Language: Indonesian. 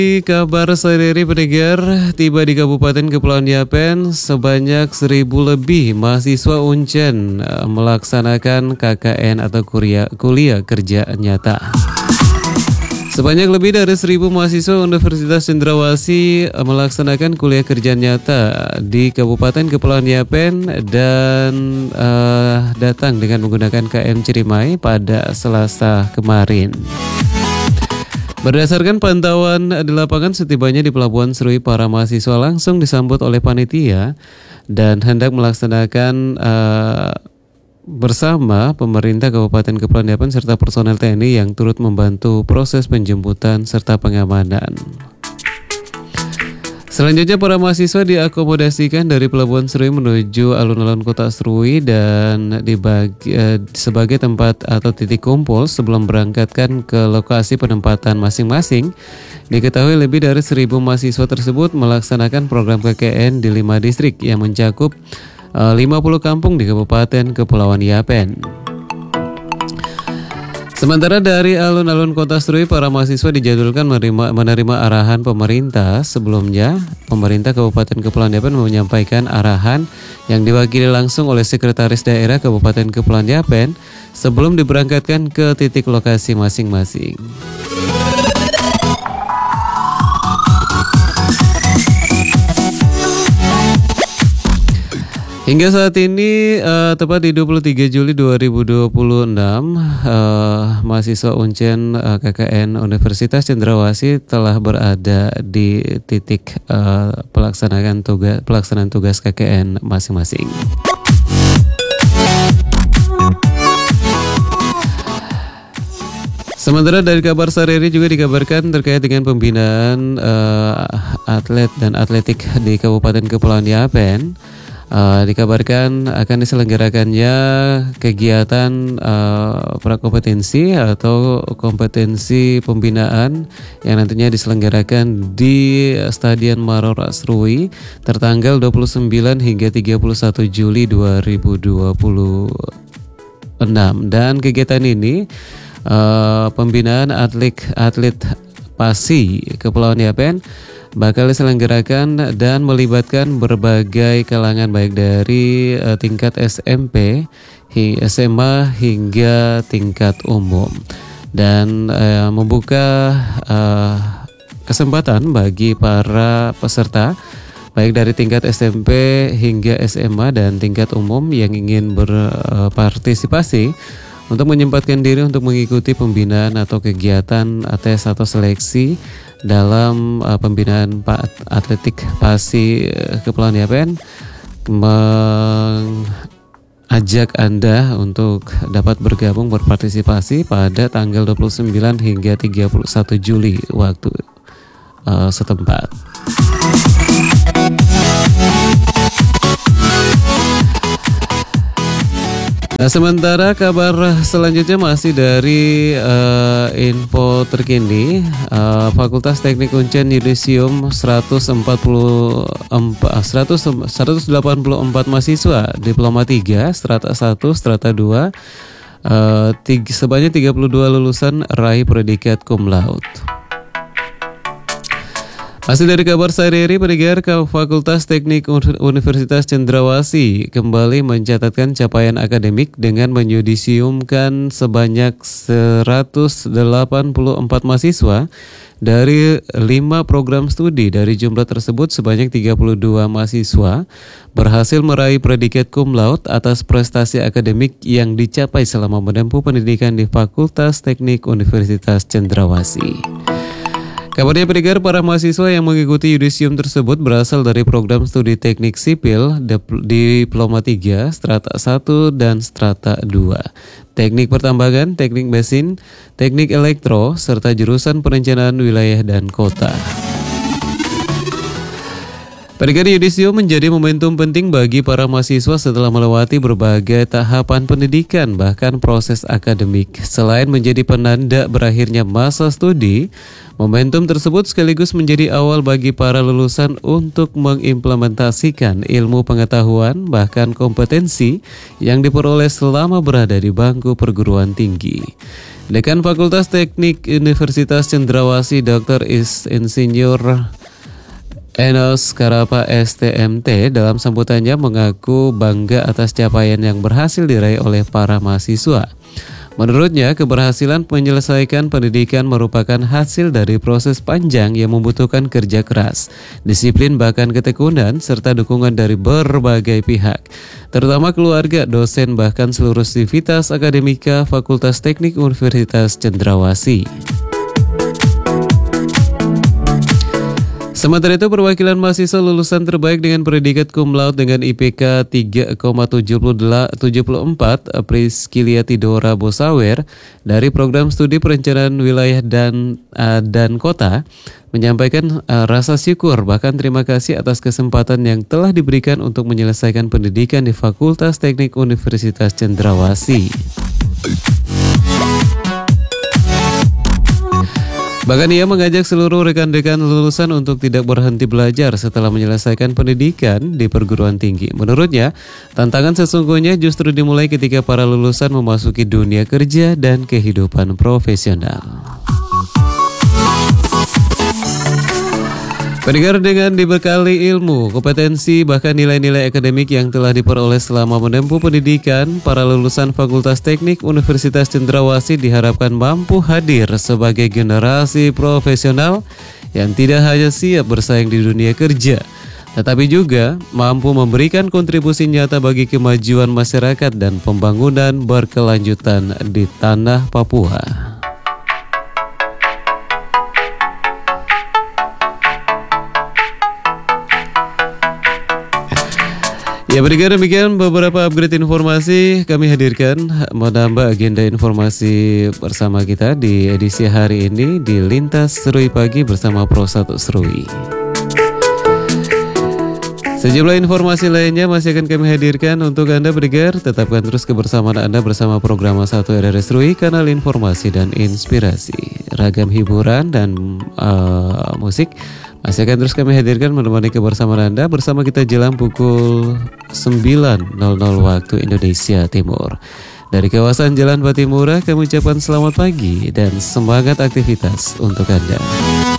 Kabar sehari-hari pendengar, tiba di Kabupaten Kepulauan Yapen sebanyak 1.000 lebih mahasiswa Uncen melaksanakan KKN atau kuliah kerja nyata. Sebanyak lebih dari 1.000 mahasiswa Universitas Cendrawasih melaksanakan kuliah kerja nyata di Kabupaten Kepulauan Yapen dan datang dengan menggunakan KM Cirimai pada Selasa kemarin. Berdasarkan pantauan di lapangan, setibanya di Pelabuhan Serui, para mahasiswa langsung disambut oleh panitia dan hendak melaksanakan bersama pemerintah Kabupaten Kepulauan Yapen serta personel TNI yang turut membantu proses penjemputan serta pengamanan. Selanjutnya para mahasiswa diakomodasikan dari Pelabuhan Serui menuju alun-alun Kota Serui dan dibagi sebagai tempat atau titik kumpul sebelum berangkatkan ke lokasi penempatan masing-masing. Diketahui lebih dari 1.000 mahasiswa tersebut melaksanakan program KKN di 5 distrik yang mencakup 50 kampung di Kabupaten Kepulauan Yapen. Sementara dari alun-alun Kota Serui, para mahasiswa dijadwalkan menerima arahan pemerintah. Sebelumnya, pemerintah Kabupaten Kepulauan Yapen menyampaikan arahan yang diwakili langsung oleh Sekretaris Daerah Kabupaten Kepulauan Yapen sebelum diberangkatkan ke titik lokasi masing-masing. Hingga saat ini tepat di 23 Juli 2026 mahasiswa Uncen KKN Universitas Cendrawasih telah berada di titik pelaksanaan tugas KKN masing-masing. Sementara dari kabar sehari-hari juga dikabarkan terkait dengan pembinaan atlet dan atletik di Kabupaten Kepulauan Yapen. Dikabarkan akan diselenggarakannya kegiatan prakompetensi atau kompetensi pembinaan yang nantinya diselenggarakan di Stadion Marora Serui tertanggal 29 hingga 31 Juli 2026. Dan kegiatan ini pembinaan atlet PASI Kepulauan Yapen bakal diselenggarakan dan melibatkan berbagai kalangan baik dari tingkat SMP, SMA hingga tingkat umum dan membuka kesempatan bagi para peserta baik dari tingkat SMP hingga SMA dan tingkat umum yang ingin berpartisipasi untuk menyempatkan diri untuk mengikuti pembinaan atau kegiatan tes atau seleksi dalam pembinaan atletik PASI Kepulauan Yapen, mengajak Anda untuk dapat bergabung berpartisipasi pada tanggal 29 hingga 31 Juli waktu setempat. Nah, sementara kabar selanjutnya masih dari info terkini, Fakultas Teknik Uncen Yudisium 184 mahasiswa Diploma 3, Strata 1, Strata 2, sebanyak 32 lulusan raih predikat cum laude. Masih dari kabar sehari-hari pendengar, Fakultas Teknik Universitas Cendrawasih kembali mencatatkan capaian akademik dengan menyudisiumkan sebanyak 184 mahasiswa dari 5 program studi. Dari jumlah tersebut sebanyak 32 mahasiswa berhasil meraih predikat cum laude atas prestasi akademik yang dicapai selama menempuh pendidikan di Fakultas Teknik Universitas Cendrawasih. Kabarnya pendengar, para mahasiswa yang mengikuti yudisium tersebut berasal dari program studi teknik sipil, Diploma 3, Strata 1, dan Strata 2, teknik pertambangan, teknik mesin, teknik elektro, serta jurusan perencanaan wilayah dan kota. Pendidikan yudisium menjadi momentum penting bagi para mahasiswa setelah melewati berbagai tahapan pendidikan, bahkan proses akademik. Selain menjadi penanda berakhirnya masa studi, momentum tersebut sekaligus menjadi awal bagi para lulusan untuk mengimplementasikan ilmu pengetahuan, bahkan kompetensi yang diperoleh selama berada di bangku perguruan tinggi. Dekan Fakultas Teknik Universitas Cendrawasih Dr. Insinyur Enos Karapa STMT dalam sambutannya mengaku bangga atas capaian yang berhasil diraih oleh para mahasiswa. Menurutnya, keberhasilan menyelesaikan pendidikan merupakan hasil dari proses panjang yang membutuhkan kerja keras, disiplin bahkan ketekunan, serta dukungan dari berbagai pihak, terutama keluarga, dosen, bahkan seluruh sivitas akademika Fakultas Teknik Universitas Cendrawasih. Sementara itu, perwakilan mahasiswa lulusan terbaik dengan predikat cum laude dengan IPK 3,74 Priscilia Tidora Bosawer dari program studi perencanaan wilayah dan kota menyampaikan rasa syukur bahkan terima kasih atas kesempatan yang telah diberikan untuk menyelesaikan pendidikan di Fakultas Teknik Universitas Cendrawasih. Bahkan ia mengajak seluruh rekan-rekan lulusan untuk tidak berhenti belajar setelah menyelesaikan pendidikan di perguruan tinggi. Menurutnya, tantangan sesungguhnya justru dimulai ketika para lulusan memasuki dunia kerja dan kehidupan profesional. Pendengar, dengan dibekali ilmu, kompetensi, bahkan nilai-nilai akademik yang telah diperoleh selama menempuh pendidikan, para lulusan Fakultas Teknik Universitas Cendrawasih diharapkan mampu hadir sebagai generasi profesional yang tidak hanya siap bersaing di dunia kerja, tetapi juga mampu memberikan kontribusi nyata bagi kemajuan masyarakat dan pembangunan berkelanjutan di tanah Papua. Ya, pendengar, demikian beberapa upgrade informasi kami hadirkan menambah agenda informasi bersama kita di edisi hari ini di Lintas Serui Pagi bersama Pro 1 Serui. Sejumlah informasi lainnya masih akan kami hadirkan untuk Anda, pendengar. Tetapkan terus kebersamaan Anda bersama program 1 RRI Serui, kanal informasi dan inspirasi. Ragam hiburan dan musik masih akan terus kami hadirkan menemani kebersamaan Anda bersama kita jelang pukul 9.00 waktu Indonesia Timur. Dari kawasan Jalan Patimura, kami ucapkan selamat pagi dan semangat aktivitas untuk Anda.